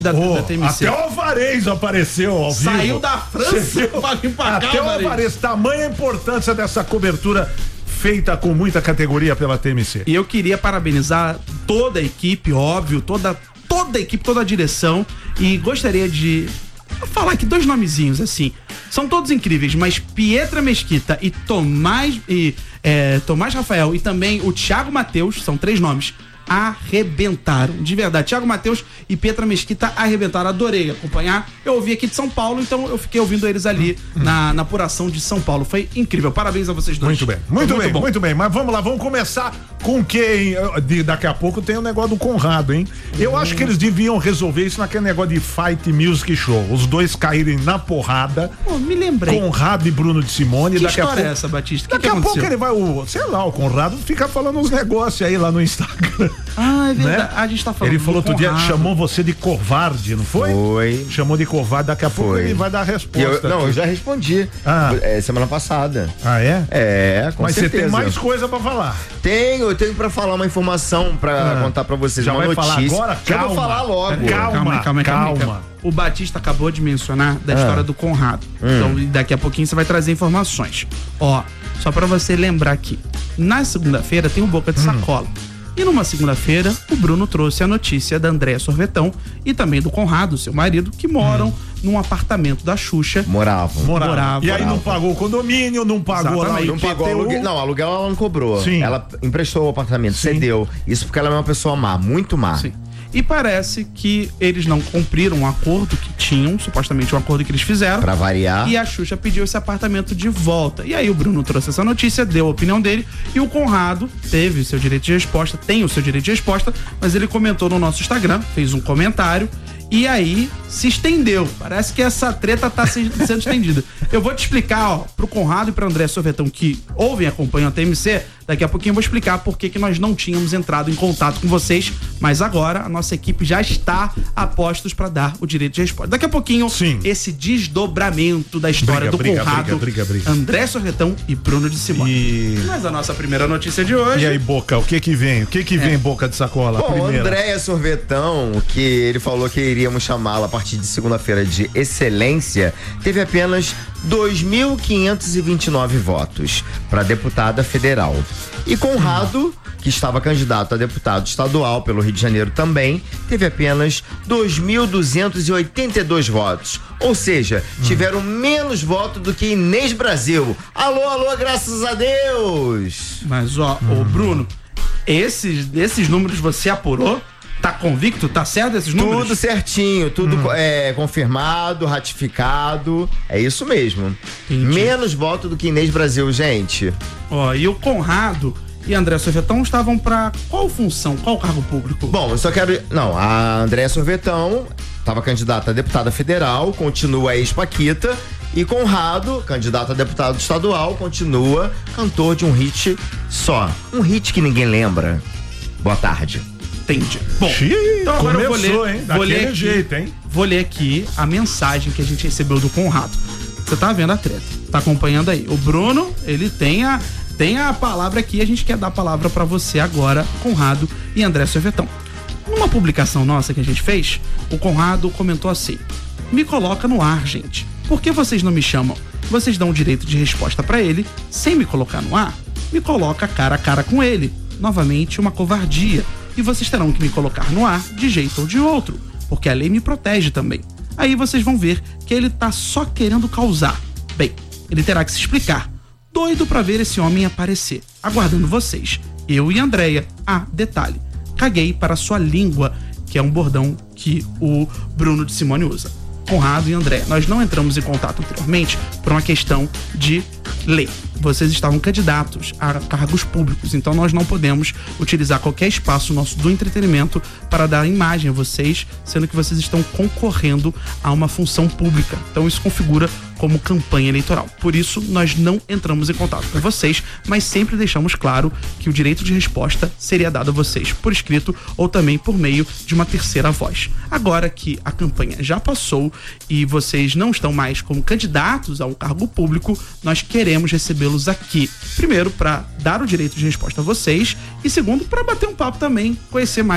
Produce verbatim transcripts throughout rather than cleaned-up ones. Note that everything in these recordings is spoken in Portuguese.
Da, oh, da T M C. Até o Alvarez apareceu ao vivo. Saiu da França pra vir pra cá, Até o Alvarez, tamanha importância dessa cobertura feita com muita categoria pela T M C. E eu queria parabenizar toda a equipe, óbvio, toda, toda a equipe, toda a direção, e gostaria de falar aqui dois nomezinhos, assim, são todos incríveis, mas Pietra Mesquita e Tomás, e, é, Tomás Rafael e também o Thiago Matheus, são três nomes, arrebentaram, de verdade. Thiago Matheus e Pietra Mesquita arrebentaram, adorei acompanhar. Eu ouvi aqui de São Paulo, então eu fiquei ouvindo eles ali hum. na, na apuração de São Paulo. Foi incrível, parabéns a vocês dois. Muito bem, muito, muito bem, bom. muito bem. Mas vamos lá, vamos começar com quem? Daqui a pouco tem o negócio do Conrado, hein? Eu hum. acho que eles deviam resolver isso naquele negócio de Fight Music Show. Os dois caírem na porrada. Pô, me lembrei. Conrado e Bruno de Simone. Que daqui história a pouco, é essa, Batista? Que daqui que a pouco ele vai, o, sei lá, o Conrado fica falando uns negócios aí lá no Instagram. Ah, é verdade. Né? A gente tá falando. Ele falou outro dia, chamou você de covarde, não foi? Foi. Chamou de covarde, daqui a foi. pouco ele vai dar a resposta. Eu, não, eu já respondi. Ah. É, semana passada. Ah, é? É, com Mas certeza. você tem mais coisa pra falar. Tenho, eu tenho pra falar uma informação pra ah. contar pra vocês. Já uma vai notícia. falar agora? Já Calma. vou falar logo. Calma, calma, calma. calma. calma. O Batista acabou de mencionar da ah. história do Conrado. Hum. Então, daqui a pouquinho você vai trazer informações. Ó, só pra você lembrar aqui. Na segunda-feira tem o Boca de hum. Sacola. E numa segunda-feira, o Bruno trouxe a notícia da Andréa Sorvetão e também do Conrado, seu marido, que moram hum. num apartamento da Xuxa. Moravam. Morava. Morava. E aí não pagou o condomínio, não pagou lá o não pagou aluguel. Não, aluguel ela não cobrou. Sim. Ela emprestou o apartamento, Sim. cedeu. Isso porque ela é uma pessoa má, muito má. Sim. E parece que eles não cumpriram um acordo que tinham, supostamente um acordo que eles fizeram. Pra variar. E a Xuxa pediu esse apartamento de volta. E aí o Bruno trouxe essa notícia, deu a opinião dele, e o Conrado teve o seu direito de resposta, tem o seu direito de resposta, mas ele comentou no nosso Instagram, fez um comentário, e aí se estendeu. Parece que essa treta tá se, sendo estendida. Eu vou te explicar, ó, pro Conrado e pra André Sorvetão, que ouvem e acompanham a T M C, daqui a pouquinho eu vou explicar por que que nós não tínhamos entrado em contato com vocês, mas agora a nossa equipe já está a postos para dar o direito de resposta. Daqui a pouquinho, Sim. esse desdobramento da história briga, do briga, Conrado, briga, briga, briga. André Sorvetão e Bruno de Simone. E... Mas a nossa primeira notícia de hoje... E aí, Boca, o que que vem? O que que é. vem, Boca de Sacola? Bom, Andréa Sorvetão, que ele falou que iríamos chamá-la a partir de segunda-feira de excelência, teve apenas dois mil quinhentos e vinte e nove votos para deputada federal. E Conrado, que estava candidato a deputado estadual pelo Rio de Janeiro também, teve apenas dois mil duzentos e oitenta e dois votos. Ou seja, hum. tiveram menos votos do que Inês Brasil. Alô, alô, graças a Deus! Mas, ó, hum. ô Bruno, esses, esses números você apurou? Tá convicto? Tá certo esses números? Tudo certinho, tudo hum. é, confirmado, ratificado. É isso mesmo. Entendi. Menos voto do que Inês Brasil, gente. Ó, e o Conrado e a Andréa Sorvetão estavam pra qual função, qual cargo público? Bom, eu só quero... Não, a Andréa Sorvetão estava candidata a deputada federal, continua ex-Paquita. E Conrado, candidato a deputado estadual, continua cantor de um hit só. Um hit que ninguém lembra. Boa tarde. Entendi. Bom, Xiii, então agora começou, eu vou ler, hein? vou ler aqui, jeito, hein? Vou ler aqui a mensagem que a gente recebeu do Conrado. Você tá vendo a treta, tá acompanhando aí. O Bruno, ele tem a, tem a palavra aqui, a gente quer dar a palavra pra você agora, Conrado e André Sorvetão. Numa publicação nossa que a gente fez, o Conrado comentou assim: me coloca no ar, gente. Por que vocês não me chamam? Vocês dão o direito de resposta pra ele sem me colocar no ar? Me coloca cara a cara com ele. Novamente, uma covardia. E vocês terão que me colocar no ar de jeito ou de outro, porque a lei me protege também. Aí vocês vão ver que ele tá só querendo causar. Bem, ele terá que se explicar. Doido pra ver esse homem aparecer, aguardando vocês, eu e Andréia. Ah, detalhe, caguei para sua língua, que é um bordão que o Bruno de Simone usa. Conrado e André, nós não entramos em contato anteriormente por uma questão de lei. Vocês estavam candidatos a cargos públicos, então nós não podemos utilizar qualquer espaço nosso do entretenimento para dar imagem a vocês, sendo que vocês estão concorrendo a uma função pública. Então isso configura como campanha eleitoral. Por isso, nós não entramos em contato com vocês, mas sempre deixamos claro que o direito de resposta seria dado a vocês por escrito ou também por meio de uma terceira voz. Agora que a campanha já passou e vocês não estão mais como candidatos a um cargo público, nós queremos recebê-los aqui. Primeiro, para dar o direito de resposta a vocês e segundo, para bater um papo também, conhecer mais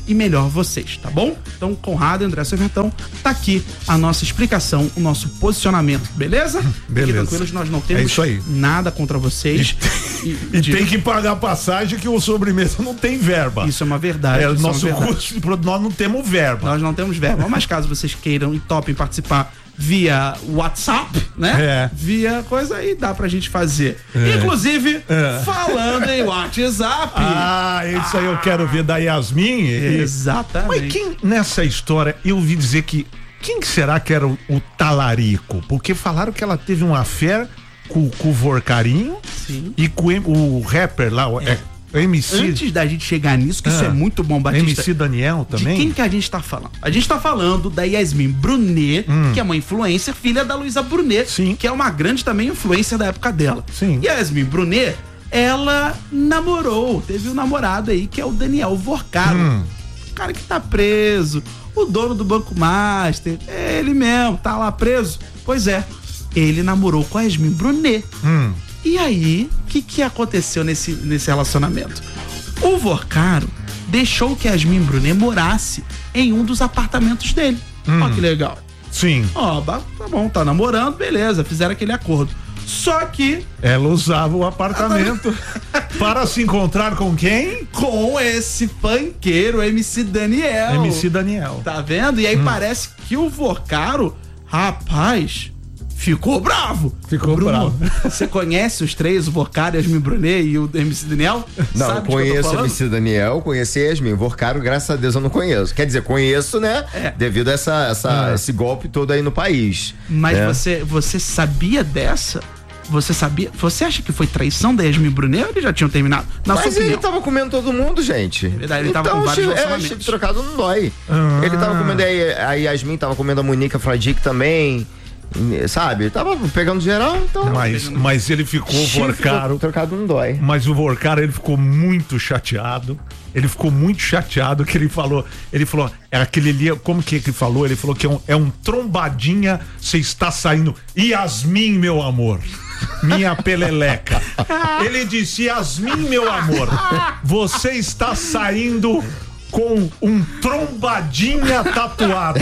e melhor vocês, tá bom? Então, Conrado e André Servetão, tá aqui a nossa explicação, o nosso posicionamento, beleza? Beleza. Fiquem tranquilos, nós não temos é isso aí. nada contra vocês. E, e de... tem que pagar passagem que o sobremesa não tem verba. Isso é uma verdade. É, isso nosso é uma verdade. custo, nós não temos verba. Nós não temos verba, mas caso vocês queiram e topem participar via WhatsApp, né? É. Via coisa aí, dá pra gente fazer. É. Inclusive, é. falando em WhatsApp. Ah, isso aí eu quero ver da Yasmin. Exatamente. Mas quem, nessa história, eu ouvi dizer que, quem será que era o, o talarico? Porque falaram que ela teve uma fé com, com o Vorcarinho. Sim. E com o, o rapper lá, o, é. O M C. Antes da gente chegar nisso, que ah, isso é muito bom, Batista. M C Daniel também? De quem que a gente tá falando? A gente tá falando da Yasmin Brunet, hum. que é uma influencer, filha da Luísa Brunet, Sim. que é uma grande também influencer da época dela. Sim. E a Yasmin Brunet, ela namorou, teve um namorado aí que é o Daniel Vorcaro. Hum. O cara que tá preso, o dono do Banco Master, é ele mesmo, tá lá preso. Pois é, ele namorou com a Yasmin Brunet. Hum. E aí, o que, que aconteceu nesse, nesse relacionamento? O Vorcaro deixou que a Yasmin Brunet morasse em um dos apartamentos dele. Hum. Ó, que legal. Sim. Ó, tá bom, tá namorando, beleza, fizeram aquele acordo. Só que... ela usava o apartamento para se encontrar com quem? Com esse funkeiro, M C Daniel. M C Daniel. Tá vendo? E aí hum. parece que o Vorcaro, rapaz... ficou bravo. Ficou Bruno, bravo. Você conhece os três, o Vorcaro, Yasmin Brunet e o M C Daniel? Não, Sabe conheço o M C Daniel, conheci a Yasmin. Vorcaro, graças a Deus, eu não conheço. Quer dizer, conheço, né? É. Devido a essa, essa, ah. esse golpe todo aí no país. Mas né? você, você sabia dessa? Você sabia? Você acha que foi traição da Yasmin Brunet ou eles já tinham terminado? Na Mas sua ele opinião? tava comendo todo mundo, gente. É verdade, ele então, tava com vários é, relacionamentos. chifre trocado não dói. Ah. Ele tava comendo, a, a Yasmin tava comendo a Monica Fradique também. Sabe? Tava pegando geral, então. Mas, mas ele ficou o Vorcaro. Trocado não dói. Mas o Vorcaro, ele ficou muito chateado. Ele ficou muito chateado que ele falou. Ele falou, é aquele ali, como que ele falou? Ele falou que é um, é um trombadinha, você está saindo. Yasmin, meu amor. Minha peleleca. Ele disse, Yasmin, meu amor, você está saindo com um trombadinha tatuado.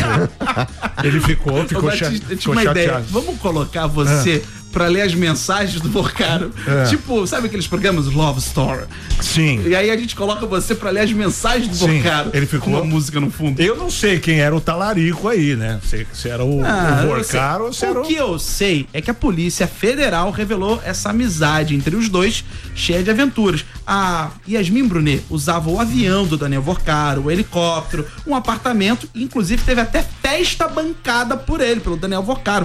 Ele ficou, ficou, cha ficou uma chateado. Ideia. Vamos colocar você é. pra ler as mensagens do Vorcaro. É. Tipo, sabe aqueles programas Love Story? Sim. E aí a gente coloca você pra ler as mensagens do Sim. Vorcaro. Ele ficou com uma música no fundo. Eu não sei quem era o talarico aí, né? Se, se era o, ah, o Vorcaro ou se era o... O que eu sei é que a Polícia Federal revelou essa amizade entre os dois, cheia de aventuras. A Yasmin Brunet usava o avião do Daniel Vorcaro, o helicóptero, um apartamento, e inclusive teve até festa bancada por ele, pelo Daniel Vorcaro.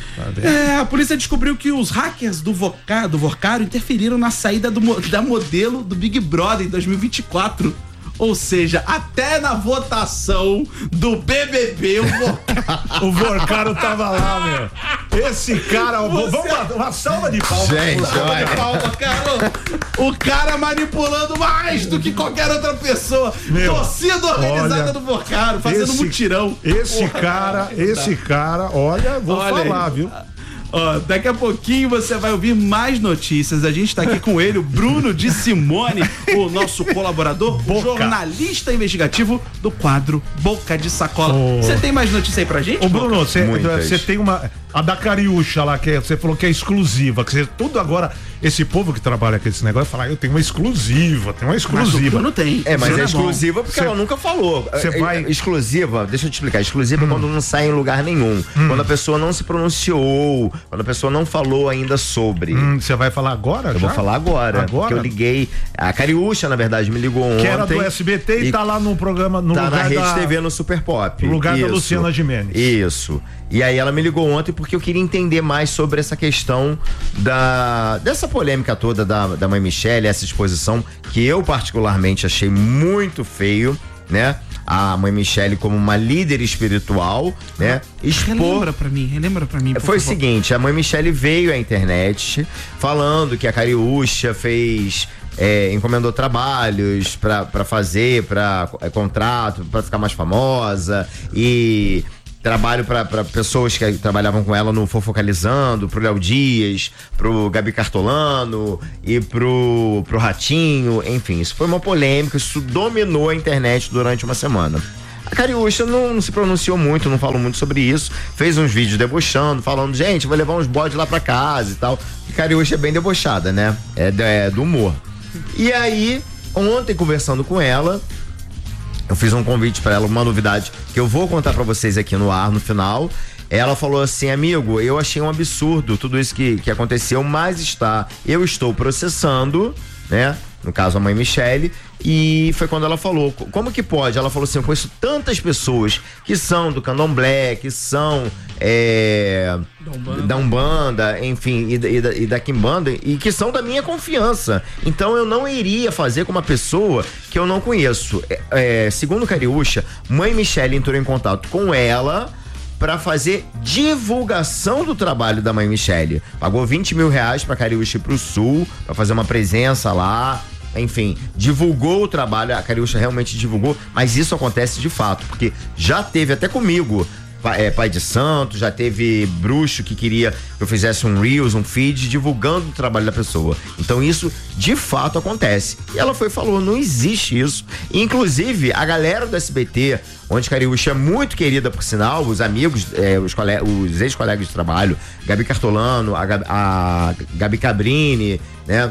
É, a polícia descobriu que os hackers do, Voca, do Vorcaro interferiram na saída do, da modelo do Big Brother em dois mil e vinte e quatro. Ou seja, até na votação do B B B o Vorcaro, o Vorcaro tava lá, meu. Esse cara, Você... vamos lá, uma salva de palmas. Gente, uma salva de palmas, cara. O cara manipulando mais do que qualquer outra pessoa. Meu, torcida organizada olha, do Vorcaro, fazendo esse, mutirão. Esse Porra, cara, esse cara, olha, vou olha falar, aí. viu? Ó, daqui a pouquinho você vai ouvir mais notícias. A gente tá aqui com ele, o Bruno de Simone, o nosso colaborador, Boca. jornalista investigativo do quadro Boca de Sacola. Você oh. tem mais notícia aí pra gente? Ô, Bruno, você tem uma... A da Cariúcha lá, que você falou que é exclusiva, que você, tudo agora, esse povo que trabalha com esse negócio, fala, eu tenho uma exclusiva, tem uma exclusiva. Não tem. É, mas é, é exclusiva porque cê, ela nunca falou. Você vai... Exclusiva, deixa eu te explicar, exclusiva hum. é quando não sai em lugar nenhum, hum. quando a pessoa não se pronunciou, quando a pessoa não falou ainda sobre. Você hum, vai falar agora? Eu já? vou falar agora, agora, porque eu liguei, a Cariúcha, na verdade, me ligou ontem. Que era do S B T e, e tá lá no programa, no tá lugar na Rede da... T V, no Super Pop. No lugar Isso. da Luciana Gimenez. Isso. E aí ela me ligou ontem porque eu queria entender mais sobre essa questão da dessa polêmica toda da, da mãe Michele, essa exposição que eu particularmente achei muito feio, né? A mãe Michele como uma líder espiritual, né? Expor... Relembra pra mim, relembra pra mim, por Foi favor. o seguinte, a mãe Michele veio à internet falando que a Cariúcha fez... É, encomendou trabalhos pra, pra fazer, pra é, contrato, pra ficar mais famosa e trabalho pra, pra pessoas que trabalhavam com ela no Fofocalizando, pro Léo Dias, pro Gabi Cartolano e pro, pro Ratinho, enfim, isso foi uma polêmica, isso dominou a internet durante uma semana. A Cariúcha não, não se pronunciou muito, não falou muito sobre isso, fez uns vídeos debochando, falando, gente, vou levar uns bodes lá pra casa e tal. E Cariúcha é bem debochada, né? É, é do humor. E aí, ontem, conversando com ela, eu fiz um convite pra ela, uma novidade que eu vou contar pra vocês aqui no ar, no final. Ela falou assim, amigo, eu achei um absurdo tudo isso que, que aconteceu, mas está, eu estou processando, né? No caso, a mãe Michele, e foi quando ela falou, como que pode? Ela falou assim, eu conheço tantas pessoas que são do candomblé, que são é, da, Umbanda. da Umbanda, enfim, e, e, da, e da Quimbanda, e que são da minha confiança. Então eu não iria fazer com uma pessoa que eu não conheço. É, é, segundo Cariúcha, mãe Michele entrou em contato com ela para fazer divulgação do trabalho da mãe Michele. Pagou vinte mil reais pra Cariúcha ir pro Sul, pra fazer uma presença lá. Enfim, divulgou o trabalho, a Cariúcha realmente divulgou, mas isso acontece de fato, porque já teve até comigo, é, pai de santo, já teve bruxo que queria que eu fizesse um Reels, um feed, divulgando o trabalho da pessoa. Então isso de fato acontece. E ela foi e falou, não existe isso. Inclusive, a galera do S B T, onde Cariúcha é muito querida, por sinal, os amigos, é, os, os ex-colegas de trabalho, Gabi Cartolano, a, Gabi, a Gabi Cabrini, né?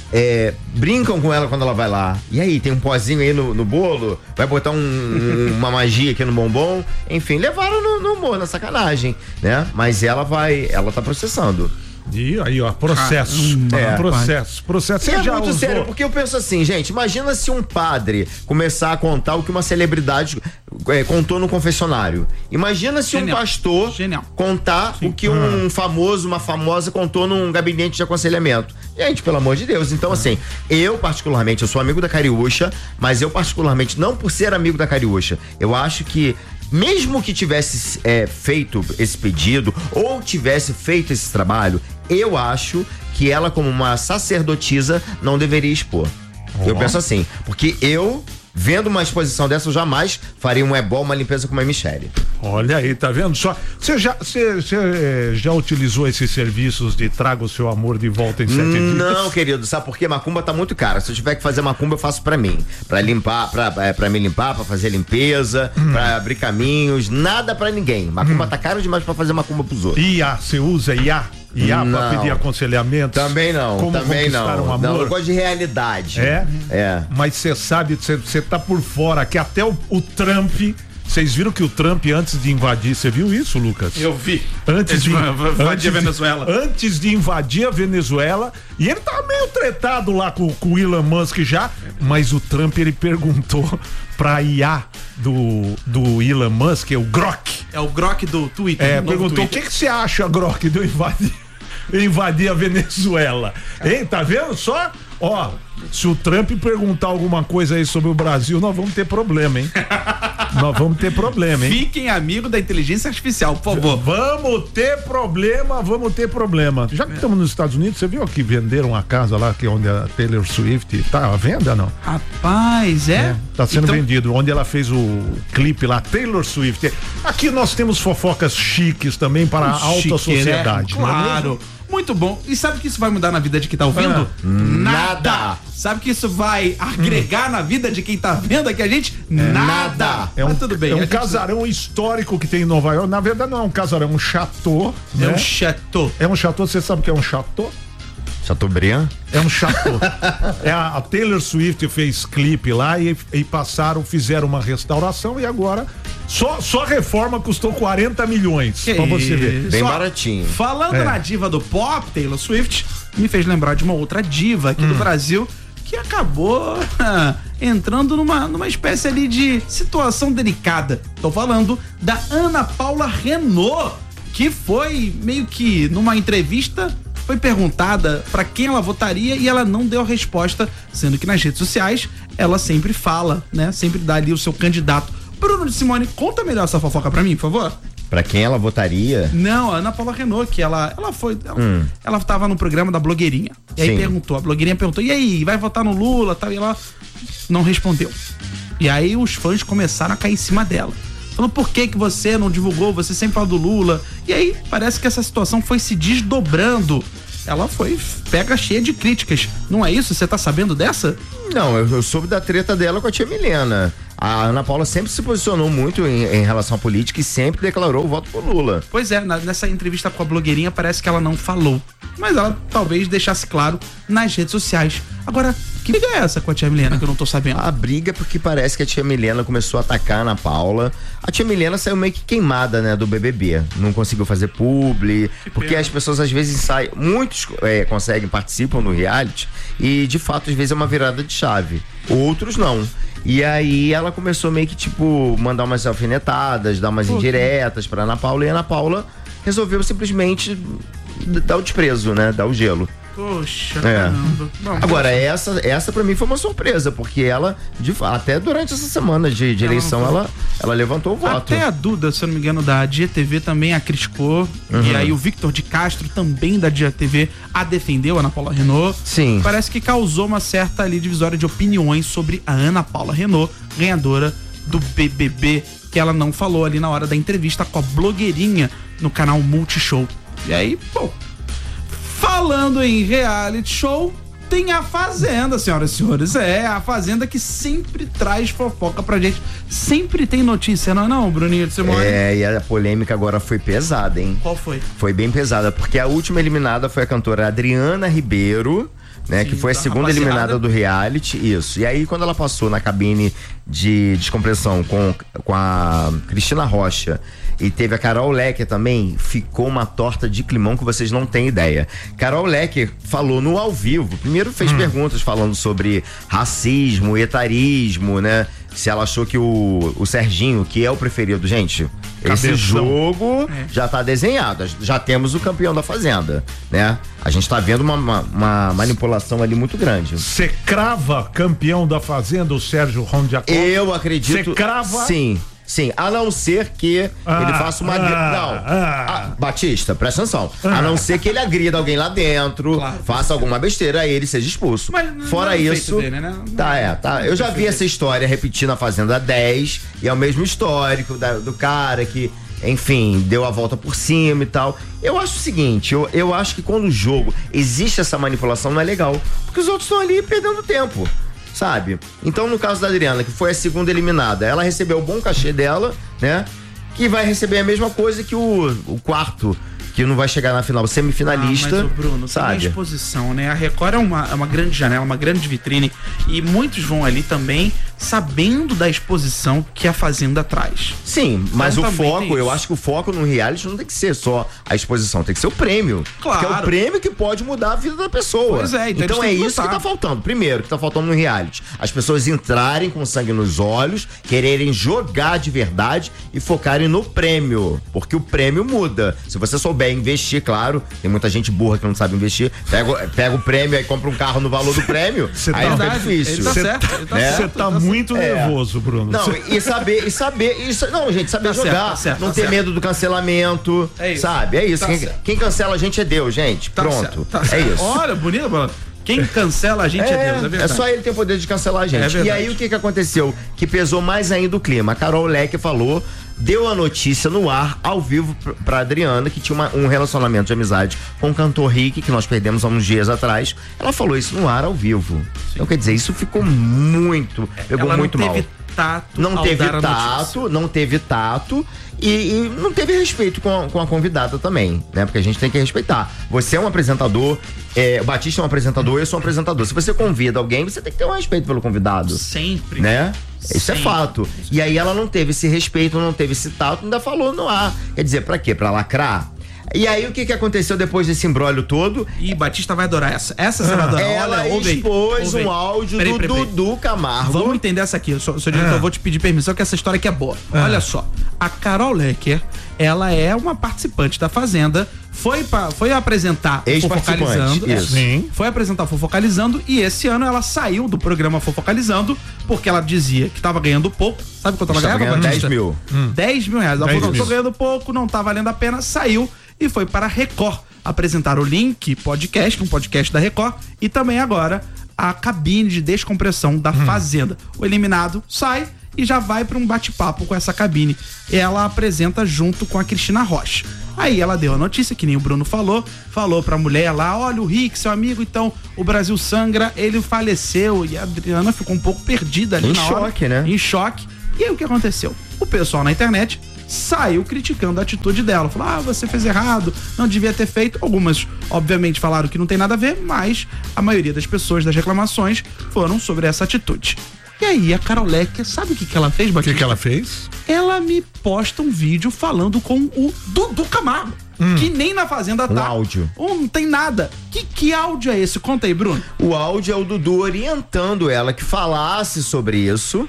É, brincam com ela quando ela vai lá. E aí, tem um pozinho aí no, no bolo? Vai botar um, um, uma magia aqui no bombom? Enfim, levaram no, no humor, na sacanagem, né? Mas ela vai, ela tá processando. E aí, ó, processo. Ah, é, processo, processo. E é muito usou? sério, porque eu penso assim, gente, imagina se um padre começar a contar o que uma celebridade é, contou no confessionário. Imagina se Genial. um pastor Genial. contar Sim. o que um ah. famoso, uma famosa contou num gabinete de aconselhamento. Gente, pelo amor de Deus. Então, ah. assim, eu particularmente, eu sou amigo da Cariúcha, mas eu particularmente, não por ser amigo da Cariúcha, eu acho que mesmo que tivesse é, feito esse pedido ou tivesse feito esse trabalho, eu acho que ela, como uma sacerdotisa, não deveria expor. Oh. Eu penso assim, porque eu, vendo uma exposição dessa, eu jamais faria um ebol, uma limpeza com uma Michele. Olha aí, tá vendo só? Você já, você, você já utilizou esses serviços de traga o seu amor de volta em sete dias? Não, querido, sabe por quê? Macumba tá muito cara. Se eu tiver que fazer macumba, eu faço pra mim. Pra limpar, pra, é, pra me limpar, pra fazer limpeza, hum. pra abrir caminhos, nada pra ninguém. Macumba hum. tá caro demais pra fazer macumba pros outros. I A, você usa I A? I A pra pedir aconselhamento? Também não, Como também não. Um amor? Não, eu gosto de realidade. É? É. Mas você sabe, você tá por fora, que até o, o Trump, vocês viram que o Trump, antes de invadir, você viu isso, Lucas? Eu vi. Antes de invadir antes a Venezuela. De, antes de invadir a Venezuela, e ele tá meio tretado lá com, com o Elon Musk já, mas o Trump, ele perguntou pra I A do, do Elon Musk, é o Grok. É o Grok do Twitter. É, perguntou, o que que você acha, Grok, de eu invadir, invadir a Venezuela? Hein, tá vendo só? Ó, se o Trump perguntar alguma coisa aí sobre o Brasil, nós vamos ter problema, hein? Nós vamos ter problema, hein? Fiquem amigos da inteligência artificial, por favor. Vamos ter problema, vamos ter problema. Já que é. estamos nos Estados Unidos, você viu que venderam uma casa lá, que é onde a Taylor Swift tá à venda, não? Rapaz, é? é tá sendo então... vendido, onde ela fez o clipe lá, Taylor Swift. Aqui nós temos fofocas chiques também para a alta chique, sociedade. Né? Claro. É muito bom. E sabe que isso vai mudar na vida de quem tá ouvindo? Ah, nada. Sabe que isso vai agregar hum. na vida de quem tá vendo aqui a gente? É, nada. É um, Mas tudo bem. É um casarão precisa... histórico que tem em Nova York. Na verdade não é um casarão, é um chateau. É né? um chateau. É um chateau, você sabe o que é um chateau? Chateaubriand? É um chateau. é a, a Taylor Swift fez clipe lá e, e passaram, fizeram uma restauração e agora só, só a reforma custou quarenta milhões. Que pra você ver. Bem só, baratinho. Falando é. na diva do pop, Taylor Swift, me fez lembrar de uma outra diva aqui hum. do Brasil que acabou ah, entrando numa, numa espécie ali de situação delicada. Tô falando da Ana Paula Renault, que foi meio que numa entrevista foi perguntada pra quem ela votaria e ela não deu a resposta, sendo que nas redes sociais ela sempre fala, né? Sempre dá ali o seu candidato. Bruno de Simone, conta melhor essa fofoca pra mim, por favor. Pra quem ela votaria? Não, a Ana Paula Renault, que ela, ela foi, ela, hum. ela tava no programa da blogueirinha, e aí Sim. perguntou, a blogueirinha perguntou, e aí, vai votar no Lula, tal, e ela não respondeu. E aí os fãs começaram a cair em cima dela. falando por que que você não divulgou, você sempre fala do Lula. E aí parece que essa situação foi se desdobrando. Ela foi pega cheia de críticas. Não é isso? Você tá sabendo dessa? Não, eu, eu soube da treta dela com a tia Milena. A Ana Paula sempre se posicionou muito em, em relação à política e sempre declarou o voto por Lula. Pois é, na, nessa entrevista com a blogueirinha parece que ela não falou. Mas ela talvez deixasse claro nas redes sociais. Agora, que briga é essa com a tia Milena que eu não tô sabendo? A briga é porque parece que a tia Milena começou a atacar a Ana Paula. A tia Milena saiu meio que queimada, né, do B B B. Não conseguiu fazer publi, porque as pessoas às vezes saem, muitos é, conseguem, participam do reality e de fato às vezes é uma virada de chave. Outros não. E aí ela começou meio que tipo mandar umas alfinetadas, dar umas Pô, indiretas pra Ana Paula e a Ana Paula resolveu simplesmente dar o desprezo, né, dar o gelo. Poxa, é. caramba. Bom, Agora, essa, essa pra mim foi uma surpresa, porque ela, de, até durante essa semana de, de eleição, ela, ela, ela levantou o voto. Até a Duda, se eu não me engano, da Dia T V também a criticou. Uhum. E aí o Victor de Castro, também da Dia T V, a defendeu, a Ana Paula Renault. Sim. Parece que causou uma certa ali divisória de opiniões sobre a Ana Paula Renault, ganhadora do B B B, que ela não falou ali na hora da entrevista com a blogueirinha no canal Multishow. E aí, pô... Falando em reality show, tem a Fazenda, senhoras e senhores. É, a Fazenda que sempre traz fofoca pra gente. Sempre tem notícia, não é não, Bruninho de Simone? É, e a polêmica agora foi pesada, hein? Qual foi? Foi bem pesada, porque a última eliminada foi a cantora Adriana Ribeiro, né? Sim, que foi a segunda rapaziada. eliminada do reality, isso. E aí, quando ela passou na cabine de descompressão com, com a Cristina Rocha e teve a Carol Lecker também, ficou uma torta de climão que vocês não têm ideia. Carol Lecker falou no ao vivo, primeiro fez hum. perguntas falando sobre racismo, etarismo, né? Se ela achou que o, o Serginho, que é o preferido, gente, Cabeção. esse jogo é. já tá desenhado, já temos o campeão da Fazenda, né? A gente tá vendo uma, uma, uma manipulação ali muito grande. Você crava campeão da Fazenda, o Sérgio Rondiacosta? Eu acredito. Você crava? Sim. Sim, a não ser que ah, ele faça uma... Ah, não, ah, ah, Batista, presta atenção. Ah, a não ser que ele agrida alguém lá dentro, claro, faça alguma besteira, aí ele seja expulso. Mas fora isso... Dele, né? Tá, é, tá. Eu já vi essa história repetir na Fazenda dez, e é o mesmo histórico da, do cara que, enfim, deu a volta por cima e tal. Eu acho o seguinte, eu, eu acho que quando o jogo existe essa manipulação, não é legal, porque os outros estão ali perdendo tempo. Sabe? Então, no caso da Adriana, que foi a segunda eliminada, ela recebeu o bom cachê dela, né? Que vai receber a mesma coisa que o, o quarto, que não vai chegar na final, semifinalista. Ah, mas, o Bruno, sabe? Tem a exposição, né? A Record é uma, é uma grande janela, uma grande vitrine, e muitos vão ali também sabendo da exposição que a Fazenda traz. Sim, mas então, o foco, eu acho que o foco no reality não tem que ser só a exposição, tem que ser o prêmio. Claro. Porque é o prêmio que pode mudar a vida da pessoa. Pois é, então, então é isso que tá faltando. Primeiro, que tá faltando no reality. As pessoas entrarem com sangue nos olhos, quererem jogar de verdade e focarem no prêmio. Porque o prêmio muda. Se você souber investir, claro, tem muita gente burra que não sabe investir, pega, pega o prêmio e compra um carro no valor do prêmio, cê aí tá, fica difícil. Ele tá certo, ele tá Você certo, tá, tá muito certo. nervoso, Bruno. Não, e saber, e saber, isso, não, gente, saber tá jogar, certo, tá certo, não tá ter certo. medo do cancelamento, é isso. sabe? É isso, Tá quem, quem cancela a gente é Deus, gente, tá pronto, certo, tá é certo. isso. Olha, bonito, mano. Quem cancela a gente é, é Deus, é verdade. É só ele ter o poder de cancelar a gente. É e aí o que que aconteceu? Que pesou mais ainda o clima. A Carol Lecker falou, deu a notícia no ar, ao vivo, pra Adriana, que tinha uma, um relacionamento de amizade com o cantor Rick, que nós perdemos há uns dias atrás. Ela falou isso no ar, ao vivo. Sim. Então, quer dizer, isso ficou muito, pegou Ela muito não mal. Teve tato não teve tato, não teve tato e, e não teve respeito com a, com a convidada também, né? Porque a gente tem que respeitar. Você é um apresentador, é, o Batista é um apresentador, eu sou um apresentador. Se você convida alguém, você tem que ter um respeito pelo convidado. Sempre. Né? Isso Sempre. é fato. E aí ela não teve esse respeito, não teve esse tato, ainda falou no ar. Quer dizer, pra quê? Pra lacrar? E aí o que que aconteceu depois desse imbróglio todo? Ih, Batista vai adorar essa. Essa você vai adorar. Ela Olha, ouve aí, expôs ouve aí. um áudio peraí, do peraí, peraí. Dudu Camargo. Vamos entender essa aqui. Seu, seu diretor, Ah. eu vou te pedir permissão que essa história aqui é boa. Ah. Olha só. A Carol Lecker, ela é uma participante da Fazenda, foi, pra, foi apresentar o Ex-participante, Fofocalizando. isso. Sim. Foi apresentar o Fofocalizando e esse ano ela saiu do programa Fofocalizando porque ela dizia que tava ganhando pouco. Sabe quanto ela Estava ganhava, ganhando Batista? dez mil. Hum. dez mil reais. Ela dez falou, não, mil. tô ganhando pouco, não tá valendo a pena, saiu e foi para a Record apresentar o Link Podcast, um podcast da Record, e também agora a cabine de descompressão da Fazenda. O eliminado sai e já vai para um bate-papo com essa cabine. Ela apresenta junto com a Cristina Rocha. Aí ela deu a notícia, que nem o Bruno falou, falou pra mulher lá, olha o Rick, seu amigo, então o Brasil sangra, ele faleceu, e a Adriana ficou um pouco perdida ali em na hora. Em choque, né? Em choque. E aí o que aconteceu? O pessoal na internet saiu criticando a atitude dela, falou, ah, você fez errado, não devia ter feito. Algumas, obviamente, falaram que não tem nada a ver, mas a maioria das pessoas, das reclamações, foram sobre essa atitude. E aí a Caroleca, sabe o que que ela fez, Batista? O que que ela fez? Ela me posta um vídeo falando com o Dudu Camargo, hum. que nem na Fazenda tá. Um áudio. Um, não tem nada. Que, que áudio é esse? Conta aí, Bruno. O áudio é o Dudu orientando ela que falasse sobre isso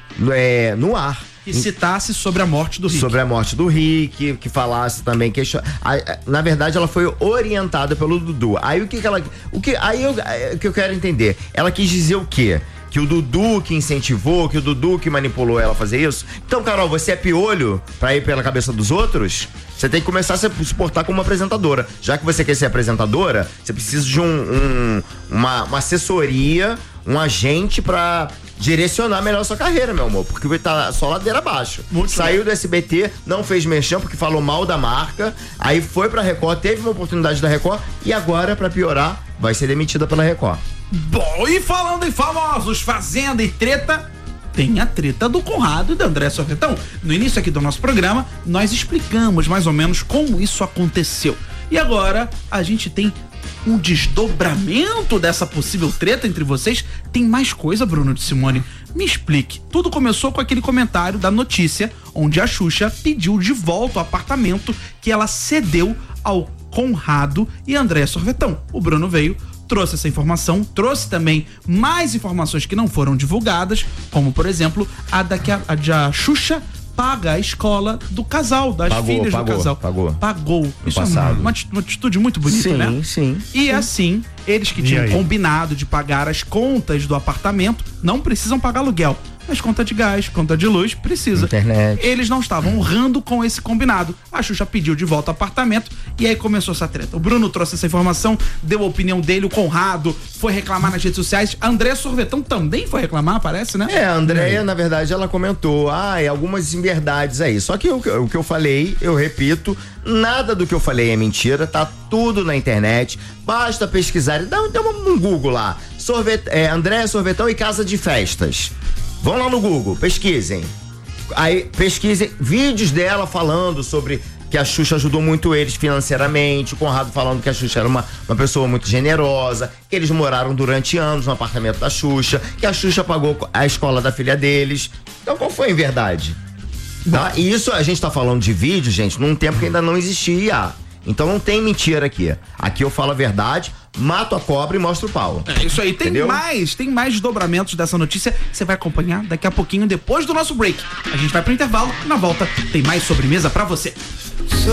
é, no ar. Que citasse sobre a morte do Rick. Sobre a morte do Rick, que falasse também que na verdade ela foi orientada pelo Dudu. Aí o que, que ela, o que aí eu, o que eu quero entender? Ela quis dizer o quê? Que o Dudu que incentivou, que o Dudu que manipulou ela a fazer isso? Então, Carol, você é piolho pra ir pela cabeça dos outros? Você tem que começar a se portar como apresentadora. Já que você quer ser apresentadora, você precisa de um, um, uma, uma assessoria, um agente pra direcionar melhor a sua carreira, meu amor, porque tá só ladeira abaixo. Muito Saiu bem. do S B T, não fez merchan porque falou mal da marca, aí foi pra Record, teve uma oportunidade da Record e agora, pra piorar, vai ser demitida pela Record. Bom, e falando em famosos, Fazenda e treta, tem a treta do Conrado e do André Sorvetão. No início aqui do nosso programa, nós explicamos mais ou menos como isso aconteceu. E agora, a gente tem um desdobramento dessa possível treta entre vocês. Tem mais coisa, Bruno de Simone? Me explique. Tudo começou com aquele comentário da notícia, onde a Xuxa pediu de volta o apartamento que ela cedeu ao Conrado e André Sorvetão. O Bruno veio, trouxe essa informação, trouxe também mais informações que não foram divulgadas, como, por exemplo, a da que a, a de a Xuxa paga a escola do casal, das pagou, filhas pagou, do casal. Pagou. Pagou. Isso é uma, uma, uma atitude muito bonita, sim, né? Sim, sim. E assim, eles que tinham combinado de pagar as contas do apartamento, não precisam pagar aluguel. Mas conta de gás, conta de luz, precisa. Internet. Eles não estavam honrando com esse combinado. A Xuxa pediu de volta o apartamento e aí começou essa treta. O Bruno trouxe essa informação, deu a opinião dele, o Conrado foi reclamar nas redes sociais. A André Sorvetão também foi reclamar, parece, né? É, a Andréia, na verdade, ela comentou, ah, é algumas inverdades aí. Só que o, o que eu falei, eu repito, nada do que eu falei é mentira, tá tudo na internet, basta pesquisar, dá, dá um Google lá, Sorvet, é, Andréia Sorvetão e Casa de Festas. Vão lá no Google, pesquisem. Aí pesquisem vídeos dela falando sobre que a Xuxa ajudou muito eles financeiramente, o Conrado falando que a Xuxa era uma, uma pessoa muito generosa, que eles moraram durante anos no apartamento da Xuxa, que a Xuxa pagou a escola da filha deles. Então qual foi em verdade? Tá? E isso a gente tá falando de vídeo, gente, num tempo que ainda não existia I A. Então não tem mentira aqui. Aqui eu falo a verdade, mato a cobra e mostro o pau. É isso aí, tem Entendeu? mais, tem mais desdobramentos dessa notícia, você vai acompanhar daqui a pouquinho, depois do nosso break. A gente vai pro intervalo e na volta tem mais sobremesa pra você.